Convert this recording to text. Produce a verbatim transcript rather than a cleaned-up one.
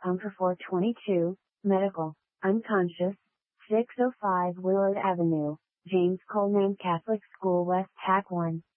com for four twenty-two, medical, unconscious, six oh five Willard Avenue, James Coleman Catholic School West Hack one.